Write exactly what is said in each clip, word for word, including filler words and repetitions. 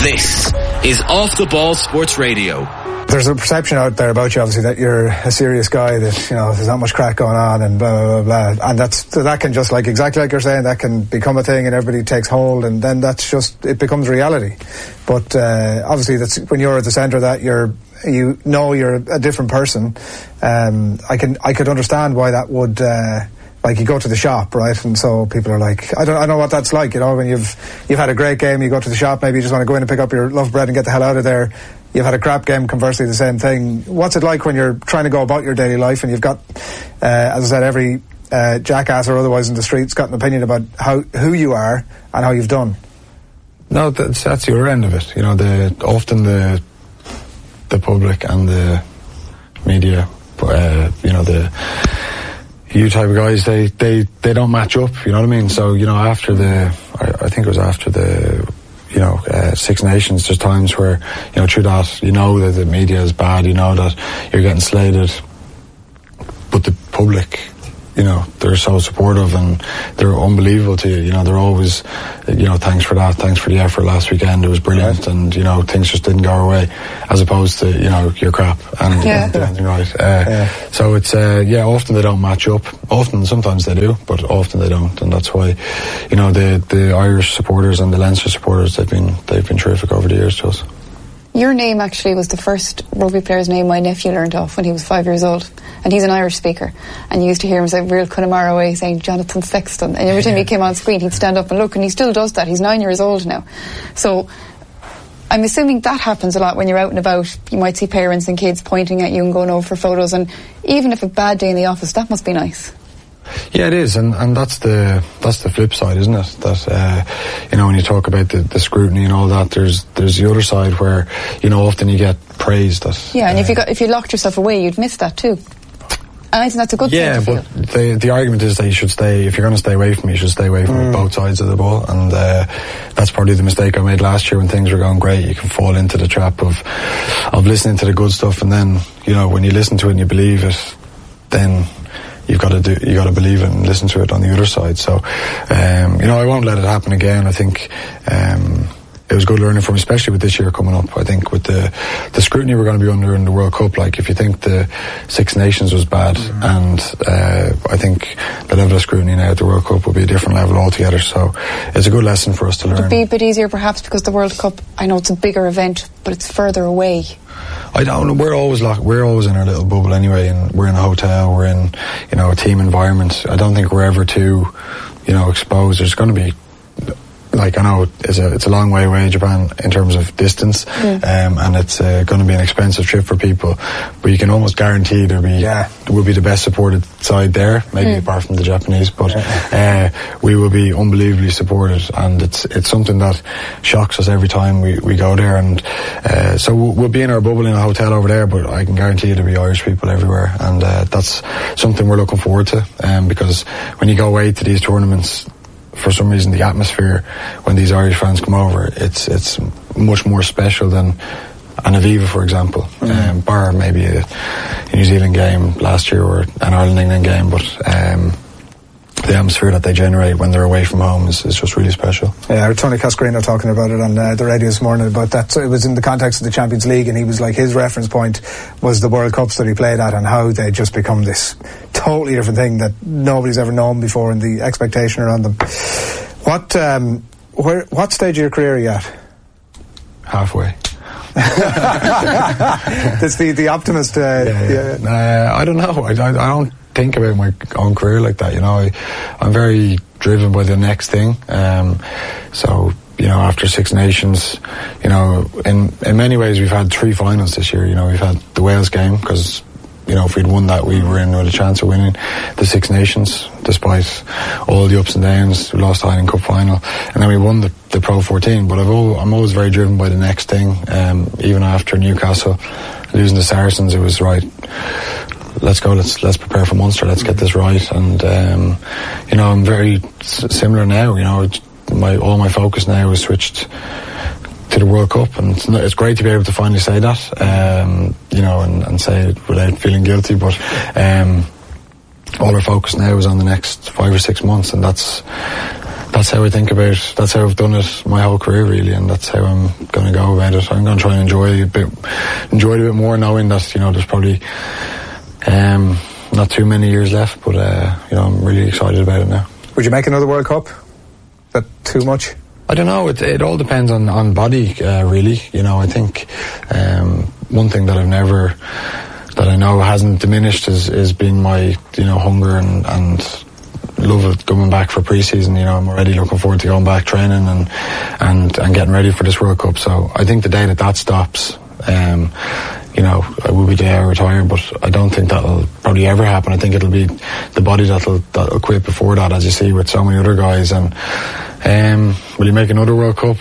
This is Off the Ball Sports Radio. There's a perception out there about you, obviously, that you're a serious guy, that, you know, there's not much crack going on and blah, blah, blah, blah. And that's, that can just, like, exactly like you're saying, that can become a thing and everybody takes hold, and then that's just, it becomes reality. But, uh, obviously, that's, when you're at the centre of that, you're, you know you're a different person. Um, I can, I could understand why that would, uh, like, you go to the shop, right, and so people are like, I don't, I know what that's like, you know, when you've, you've had a great game, you go to the shop, maybe you just want to go in and pick up your loaf of bread and get the hell out of there. You've had a crap game, conversely the same thing. What's it like when you're trying to go about your daily life and you've got, uh, as I said, every uh, jackass or otherwise in the streets got an opinion about how who you are and how you've done? No, that's, that's the other end of it. You know, the often the the public and the media, uh, you know, the you type of guys, they, they, they don't match up, you know what I mean? So, you know, after the, I, I think it was after the, you know, uh, Six Nations, there's times where, you know, through that, you know that the media is bad, you know that you're getting slated, but the public, you know, they're so supportive and they're unbelievable to you. You know, they're always, you know, thanks for that, thanks for the effort last weekend, it was brilliant, right. And, you know, things just didn't go our way, as opposed to, you know, you're crap and yeah. do anything right. Uh, yeah. So it's, uh, yeah, often they don't match up. Often, sometimes they do, but often they don't, and that's why, you know, the the Irish supporters and the Leinster supporters, they've been they've been terrific over the years to us. Your name actually was the first rugby player's name my nephew learned off when he was five years old. And he's an Irish speaker. And you used to hear him say real Connemara way, saying Jonathan Sexton. And every time he came on screen, he'd stand up and look, and he still does that. He's nine years old now. So I'm assuming that happens a lot when you're out and about. You might see parents and kids pointing at you and going over for photos. And even if a bad day in the office, that must be nice. Yeah, it is, and, and that's the that's the flip side, isn't it? That uh, you know, when you talk about the, the scrutiny and all that, there's there's the other side where, you know, often you get praised. That yeah, and uh, if you got if you locked yourself away, you'd miss that too. And I think that's a good yeah, thing to but the the argument is that you should stay. If you're going to stay away from me, you should stay away from mm. both sides of the ball, and uh, that's probably the mistake I made last year when things were going great. You can fall into the trap of of listening to the good stuff, and then, you know, when you listen to it and you believe it, then you've got to do, you got to believe it and listen to it on the other side. So, um, you know, I won't let it happen again. I think um, it was good learning from, especially with this year coming up. I think with the the scrutiny we're going to be under in the World Cup, like if you think the Six Nations was bad, mm-hmm. and uh, I think the level of scrutiny now at the World Cup will be a different level altogether. So it's a good lesson for us to learn. It'll be a bit easier perhaps because the World Cup, I know it's a bigger event, but it's further away. I don't know. We're always locked. We're always in our little bubble anyway, and we're in a hotel. We're in, you know, a team environment. I don't think we're ever too, you know, exposed. There's going to be, like, I know it's a it's a long way away, Japan, in terms of distance, mm. um, and it's uh, going to be an expensive trip for people. But you can almost guarantee there'll be yeah. will be the best supported side there, maybe mm. apart from the Japanese. But uh, we will be unbelievably supported, and it's it's something that shocks us every time we, we go there. And uh, so we'll, we'll be in our bubble in a hotel over there, but I can guarantee you there'll be Irish people everywhere, and uh, that's something we're looking forward to. Um, because when you go away to these tournaments, for some reason the atmosphere when these Irish fans come over, it's it's much more special than an Aviva, for example, mm. um, bar maybe a, a New Zealand game last year or an Ireland-England game, but um, the atmosphere that they generate when they're away from home is, is just really special. Yeah, I heard Tony Cascarino talking about it on uh, the radio this morning about that. So it was in the context of the Champions League, and he was like, his reference point was the World Cups that he played at and how they just become this totally different thing that nobody's ever known before, and the expectation around them. What um, where what stage of your career are you at? Halfway. That's the the optimist. Uh, yeah, yeah. yeah. Uh, I don't know. I, I, I don't think about my own career like that. You know, I, I'm very driven by the next thing. Um, so, you know, after Six Nations, you know, in in many ways we've had three finals this year. You know, we've had the Wales game because, you know, if we'd won that, we were in with a chance of winning the Six Nations, despite all the ups and downs. We lost the Ireland Cup final, and then we won the, the Pro fourteen. But I've al- I'm always very driven by the next thing. Um, even after Newcastle losing the Saracens, it was right. Let's go. Let's let's prepare for Munster. Let's get this right. And um, you know, I'm very s- similar now. You know, my all my focus now is switched to the World Cup, and it's, it's great to be able to finally say that, um, you know, and, and say it without feeling guilty, but um, all our focus now is on the next five or six months, and that's that's how I think about it. That's how I've done it my whole career, really, and that's how I'm going to go about it. I'm going to try and enjoy a bit, enjoy it a bit more, knowing that, you know, there's probably um, not too many years left, but uh, you know, I'm really excited about it now. Would you make another World Cup? Is that too much? I don't know. It, it all depends on on body, uh, really. You know, I think um, one thing that I've never, that I know hasn't diminished is is being my, you know, hunger and and. love it coming back for pre-season. You know, I'm already looking forward to going back training and and and getting ready for this World Cup. So I think the day that that stops, um, you know, I will be the day I retire, but I don't think that'll probably ever happen. I think it'll be the body that'll that'll quit before that, as you see with so many other guys. And um, will you make another World Cup?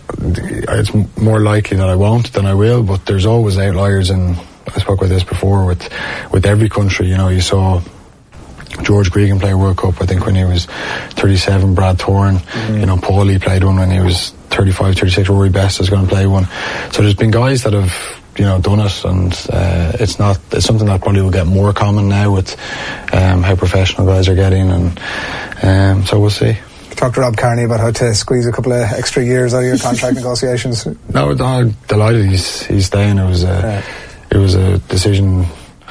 It's more likely that I won't than I will, but there's always outliers, and I spoke about this before with with every country. You know, you saw George Gregan play a World Cup, I think, when he was thirty-seven. Brad Thorne, mm-hmm. you know, Paulie played one when he was thirty-five, thirty-six. Rory Best is going to play one. So there's been guys that have, you know, done it, and uh, it's not. It's something that probably will get more common now with um, how professional guys are getting, and um, so we'll see. Talk to Rob Kearney about how to squeeze a couple of extra years out of your contract negotiations. No, I'm delighted he's he's staying. It was a yeah. it was a decision.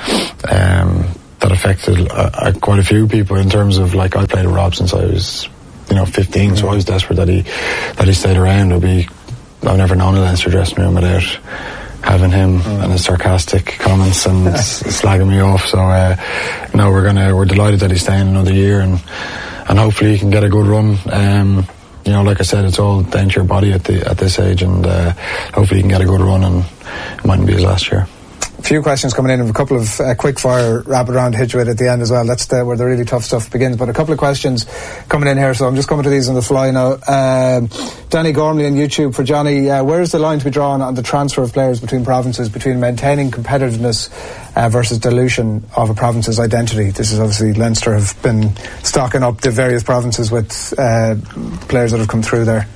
Um, that affected uh, quite a few people in terms of, like, I played with Rob since I was, you know, fifteen, mm-hmm. so I was desperate that he that he stayed around. It'll be, I've never known a Leinster dressing room without having him mm-hmm. and his sarcastic comments and slagging me off. So uh, no, we're gonna we're delighted that he's staying another year, and and hopefully he can get a good run. Um, you know, like I said, it's all down to your body at the at this age, and uh, hopefully he can get a good run, and it mightn't be his last year. A few questions coming in, and a couple of uh, quick fire rapid round hit you with at the end as well. That's the, where the really tough stuff begins. But a couple of questions coming in here, so I'm just coming to these on the fly now. Um, Danny Gormley on YouTube for Johnny. Uh, where is the line to be drawn on the transfer of players between provinces, between maintaining competitiveness uh, versus dilution of a province's identity? This is obviously Leinster have been stocking up the various provinces with uh, players that have come through there.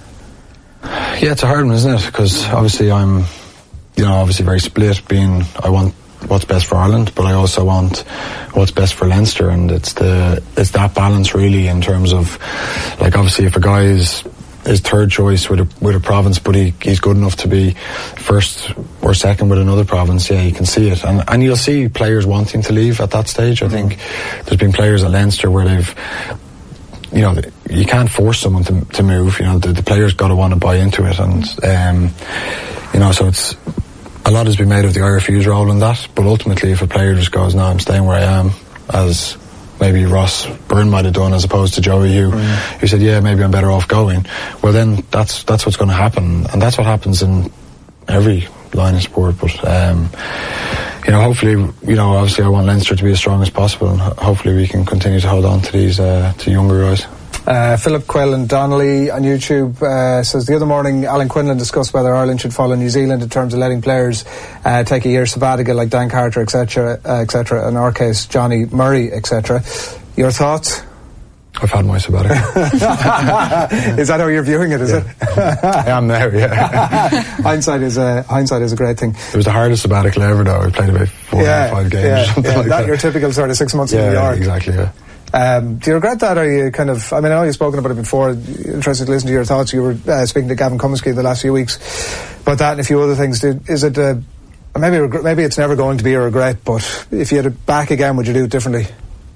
Yeah, it's a hard one, isn't it? Because obviously I'm, you know, obviously very split, being I want what's best for Ireland, but I also want what's best for Leinster, and it's the it's that balance really, in terms of, like, obviously if a guy is his third choice with a with a province, but he he's good enough to be first or second with another province, yeah, you can see it, and and you'll see players wanting to leave at that stage. I think there's been players at Leinster where they've, you know, you can't force someone to to move. You know, the, the players got to want to buy into it, and um, you know, so it's. A lot has been made of the I R F U's role in that, but ultimately if a player just goes, no, I'm staying where I am, as maybe Ross Byrne might have done, as opposed to Joey who, mm. who said, yeah, maybe I'm better off going, well then that's that's what's going to happen, and that's what happens in every line of sport. But um, you know, hopefully, you know, obviously I want Leinster to be as strong as possible, and ho- hopefully we can continue to hold on to these uh, to younger guys. Uh, Philip Quillen Donnelly on YouTube uh, says, the other morning Alan Quinlan discussed whether Ireland should follow New Zealand in terms of letting players uh, take a year sabbatical like Dan Carter, etc, uh, etc, in our case Johnny Murray, etc. Your thoughts? I've had my sabbatical. Is that how you're viewing it, is yeah. it? I am now, yeah. hindsight is a hindsight is a great thing. It was the hardest sabbatical ever, though. I played about four yeah, or five games yeah, or something yeah, like that. that. Your typical sort of six months yeah, in New York. Exactly, yeah. Um, do you regret that, or are you kind of, I mean, I know you've spoken about it before, interested to listen to your thoughts. You were uh, speaking to Gavin Cummins the last few weeks about that and a few other things. Did, is it, uh, maybe maybe it's never going to be a regret, but if you had it back again, would you do it differently?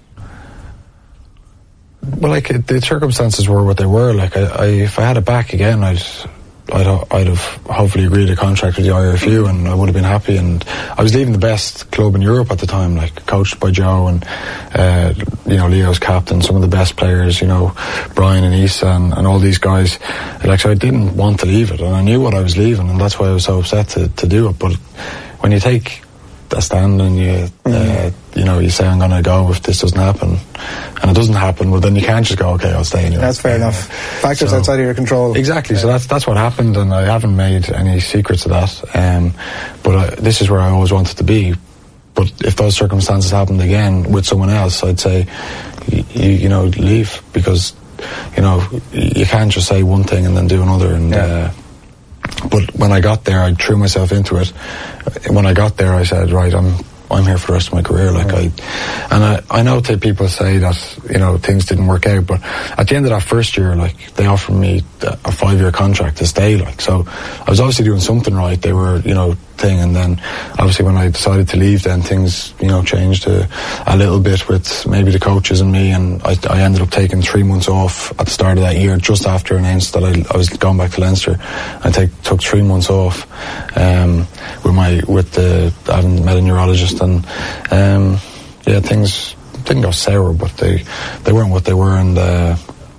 Well, like, the circumstances were what they were. Like, I, I if I had it back again, I'd I'd, I'd have hopefully agreed a contract with the I R F U, and I would have been happy. And I was leaving the best club in Europe at the time, like coached by Joe, and uh, you know, Leo's captain, some of the best players, you know, Brian and Issa and, and all these guys. Like, so I didn't want to leave it, and I knew what I was leaving, and that's why I was so upset to, to do it. But when you take a stand and you, mm-hmm. uh, you know, you say I'm going to go if this doesn't happen, and it doesn't happen, well then you can't just go, okay, I'll stay anyway. That's fair uh, enough. Factors so, outside of your control. Exactly. Yeah. So that's that's what happened, and I haven't made any secrets of that. Um, but I, this is where I always wanted to be. But if those circumstances happened again with someone else, I'd say, you, you, you know, leave, because you know you can't just say one thing and then do another. And yeah. uh, but when I got there, I threw myself into it. When I got there, I said, right, I'm I'm here for the rest of my career. Like I, and I, I know that people say that, you know, things didn't work out, but at the end of that first year, like, they offered me a five-year contract to stay, like, so I was obviously doing something right. They were, you know, thing, and then obviously when I decided to leave, then things, you know, changed a, a little bit with maybe the coaches and me, and I, I ended up taking three months off at the start of that year, just after I announced that I, I was going back to Leinster. I take, took three months off um, with my with the I haven't met a neurologist, and um, yeah, things didn't go sour, but they they weren't what they were, and uh,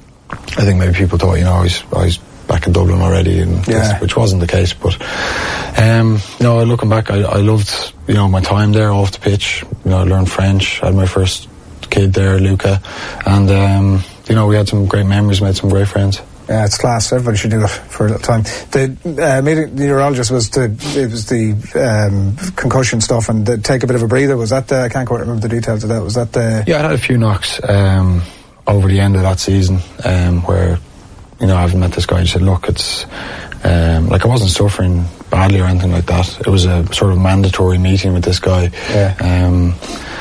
I think maybe people thought, you know, I was, I was back in Dublin already, and yeah. this, which wasn't the case. But um, you know, looking back, I, I loved, you know, my time there off the pitch. You know, I learned French. I had my first kid there, Luca, and um, you know, we had some great memories, made some great friends. Yeah, it's class. Everybody should do it for a little time. The uh, meeting the neurologist was the it was the um, concussion stuff and the take a bit of a breather. Was that the, I can't quite remember the details of that. Was that the? Yeah, I had a few knocks um, over the end of that season um, where, you know, I haven't met this guy. He said, look, it's um, like I wasn't suffering badly or anything like that. It was a sort of mandatory meeting with this guy. Yeah. Um,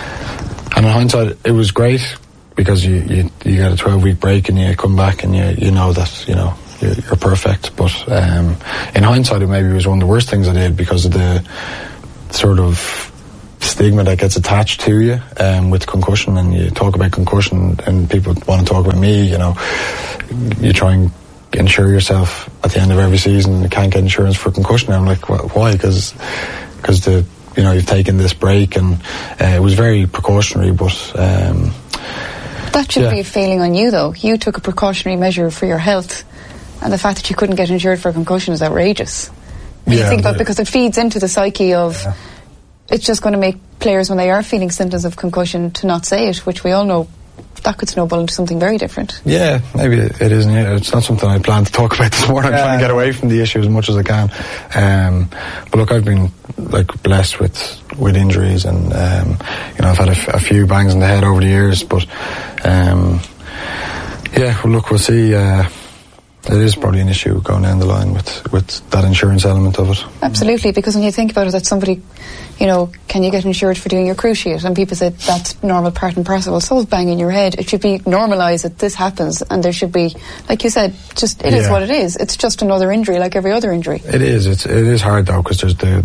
and in hindsight, it was great, because you, you, you get a twelve week break and you come back and you, you know that, you know, you're, you're perfect. But um, in hindsight, it maybe was one of the worst things I did, because of the sort of stigma that gets attached to you um, with concussion. And you talk about concussion and people want to talk about me, you know. You try and insure yourself at the end of every season. You can't get insurance for concussion. And I'm like, well, why? Because because the you know, you've taken this break, and uh, it was very precautionary, but um, that should yeah. be a failing on you, though. You took a precautionary measure for your health, and the fact that you couldn't get insured for concussion is outrageous. When yeah, you think about it, because it feeds into the psyche of yeah. it's just going to make players, when they are feeling symptoms of concussion, to not say it, which we all know that could snowball into something very different. Yeah, maybe it isn't. It's not something I plan to talk about this morning. I'm yeah. trying to get away from the issue as much as I can. Um, but look, I've been like blessed with with injuries, and um, you know, I've had a, f- a few bangs in the head over the years. But um, yeah, well, look, we'll see. Uh, it is probably an issue going down the line with with that insurance element of it. Absolutely, because when you think about it, that somebody, you know, can you get insured for doing your cruciate? And people say that's normal part and parcel. Well, so is banging your head. It should be normalised that this happens, and there should be, like you said, just it yeah. is what it is. It's just another injury, like every other injury. It is. It's it is hard though, because there's the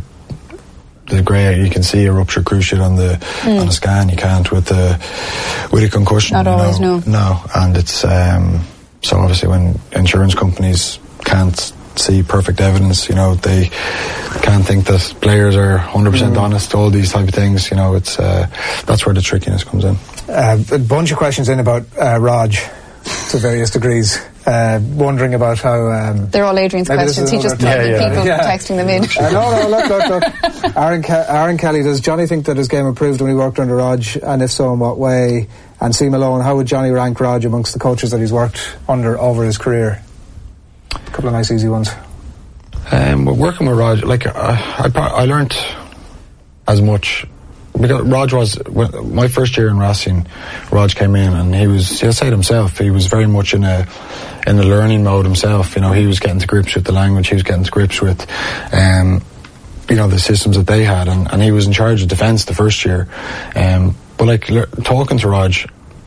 the grey. You can see a ruptured cruciate on the mm. on a scan. You can't with the with a concussion. Not always, no. no. No, and it's um, so obviously when insurance companies can't see perfect evidence, you know, they can't think that players are one hundred percent mm. honest, all these type of things, you know, it's uh, that's where the trickiness comes in. Uh, a bunch of questions in about uh, Raj to various degrees, uh, wondering about how um, they're all Adrian's questions. He just told yeah, yeah. people yeah. texting them in. uh, no no look look look Aaron, Ke- Aaron Kelly, does Johnny think that his game improved when he worked under Raj, and if so, in what way? And C. Malone, how would Johnny rank Raj amongst the coaches that he's worked under over his career? A couple of nice easy ones. Um, but working with Raj, like uh, I, I learned as much, because Raj was when, my first year in Racing. Raj came in and he was, he'll say it himself, he was very much in a in the learning mode himself. You know, he was getting to grips with the language, he was getting to grips with um, you know, the systems that they had, and, and he was in charge of defence the first year. Um, but like le- talking to Raj,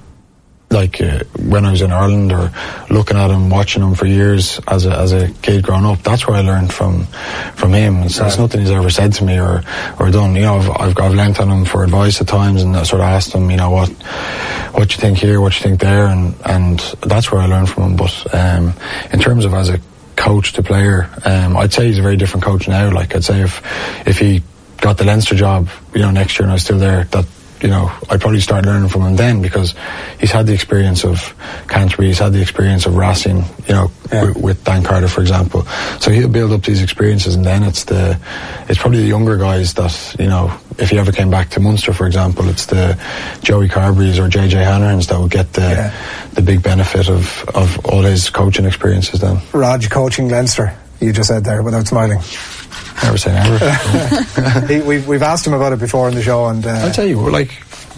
like uh, when I was in Ireland, or looking at him, watching him for years as a as a kid growing up, that's where I learned from from him. It's, right. it's nothing he's ever said to me or or done. You know, I've I've, I've lent on him for advice at times, and I sort of asked him, you know, what what you think here, what you think there, and and that's where I learned from him. But um, in terms of as a coach to player, um, I'd say he's a very different coach now. Like I'd say if if he got the Leinster job, you know, next year and I was still there, that, you know, I'd probably start learning from him then, because he's had the experience of Canterbury, he's had the experience of Racing, you know, yeah. with, with Dan Carter, for example. So he'll build up these experiences, and then it's the, it's probably the younger guys that, you know, if he ever came back to Munster, for example, it's the Joey Carberrys or J J Hannahans that would get the yeah. the big benefit of, of all his coaching experiences then. Raj coaching Leinster, you just said there without smiling. Never say never. he, we've, we've asked him about it before on the show, and uh, I'll tell you, we're like,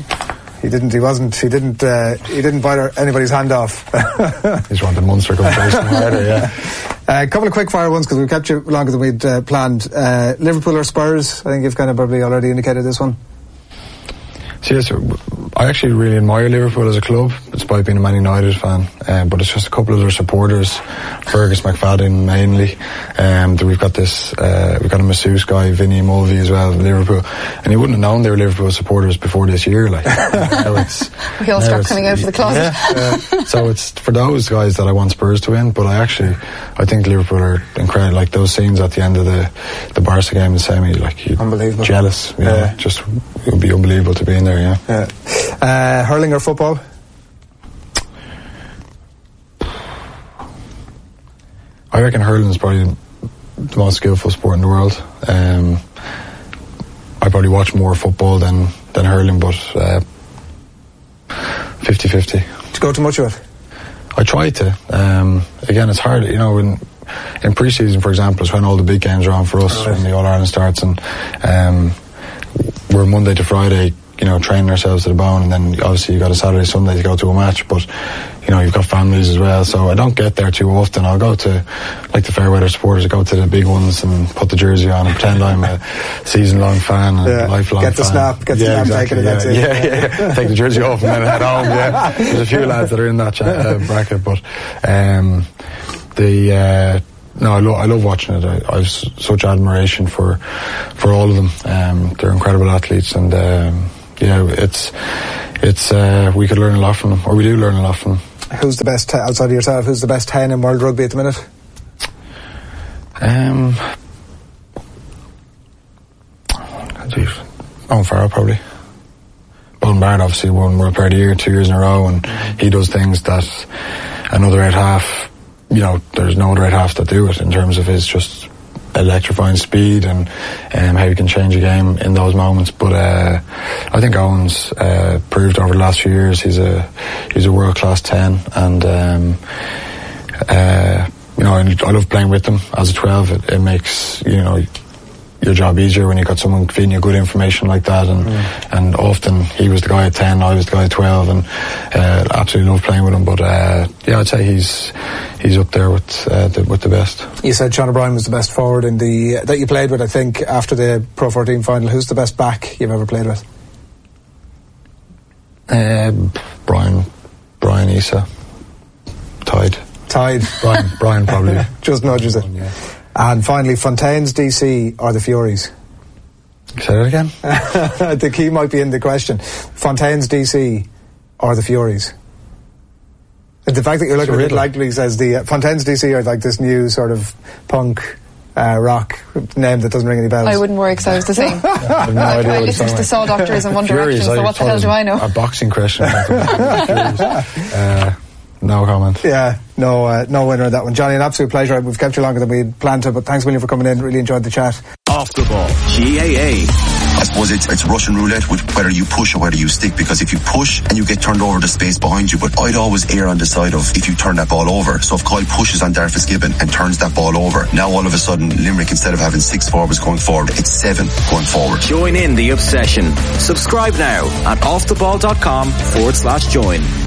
he didn't. He wasn't. He didn't. Uh, he didn't bite anybody's hand off. He's wanted Munster going harder. Yeah. Uh, a couple of quick fire ones, because we've kept you longer than we'd uh, planned. Uh, Liverpool or Spurs? I think you've kind of probably already indicated this one. yes, I actually really admire Liverpool as a club, despite being a Man United fan. Um, but it's just a couple of their supporters, Fergus McFadden mainly. Um, we've got this, uh, we've got a masseuse guy, Vinny Mulvey as well, Liverpool, and you wouldn't have known they were Liverpool supporters before this year. Like, now it's, we all start coming out of the closet. Yeah, uh, so it's for those guys that I want Spurs to win. But I actually, I think Liverpool are incredible. Like those scenes at the end of the the Barca game, the semi, like you, unbelievable, jealous. You know, yeah, just it would be unbelievable to be in there. Yeah. yeah. Uh, hurling or football? I reckon hurling is probably the most skillful sport in the world. Um, I probably watch more football than, than hurling, but uh, fifty-fifty. Did you go to much of it? I try to. Um, again, it's hard, you know, in, in pre-season, for example, is when all the big games are on for us, right, when the All-Ireland starts, and um, we're Monday to Friday, you know, training ourselves to the bone, and then obviously you've got a Saturday, Sunday to go to a match, but you know, you've got families as well, so I don't get there too often. I'll go to, like the fair weather supporters, I go to the big ones and put the jersey on and pretend I'm a season-long fan and yeah. lifelong get the fan. snap, get the yeah, snap exactly, taken, yeah, and that's it. Yeah, yeah, yeah. Take the jersey off and then head home, yeah. There's a few lads that are in that cha- uh, bracket, but um, the... Uh, No, I, lo- I love watching it. I, I have s- such admiration for for all of them. Um, they're incredible athletes, and um, yeah, it's it's uh, we could learn a lot from them, or we do learn a lot from them. Who's the best t- outside of yourself? Who's the best ten in world rugby at the minute? Um, geez, Owen Farrell probably. Bolton Barrett obviously won World Player of the Year two years in a row, and he does things that another out half. You know, there's no other right half that do it in terms of his just electrifying speed and um, how he can change a game in those moments. But uh, I think Owen's uh, proved over the last few years he's a he's a world class ten, and um, uh, you know, I love playing with him as a twelve. It, it makes, you know, your job easier when you've got someone feeding you good information like that, and mm. and often he was the guy at ten, I was the guy at twelve, and uh, absolutely love playing with him. But uh, yeah, I'd say he's he's up there with uh, the, with the best. You said Sean O'Brien was the best forward in the uh, that you played with, I think, after the Pro fourteen final. Who's the best back you've ever played with? Uh, Brian Brian Issa tied tied Brian Brian probably just nudges it. Yeah. And finally, Fontaine's D C or the Furies? Say that again. The key might be in the question. Fontaine's D C or the Furies? The fact that you're looking at it likely says the uh, Fontaine's D C are like this new sort of punk uh, rock name that doesn't ring any bells. I wouldn't worry because I was the same. I have no I, idea I what listened to the Saw Doctors in One Furies, Direction, so I what the hell do I know? A boxing question. uh, no comment. Yeah, no uh, no winner of that one. Johnny, an absolute pleasure. We've kept you longer than we'd planned to, but thanks a million for coming in. Really enjoyed the chat. Off the ball, G A A. I suppose it's, it's Russian roulette with whether you push or whether you stick, because if you push and you get turned over, the space behind you, but I'd always err on the side of if you turn that ball over. So if Kyle pushes on Darth Fitzgibbon and turns that ball over, now all of a sudden Limerick, instead of having six forwards going forward, it's seven going forward. Join in the obsession. Subscribe now at offtheball.com forward slash join.